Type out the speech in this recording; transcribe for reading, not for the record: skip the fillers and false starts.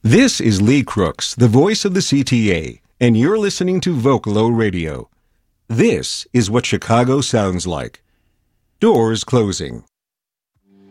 This is Lee Crooks, the voice of the CTA, and you're listening to Vocalo Radio. This is what Chicago sounds like. Doors closing.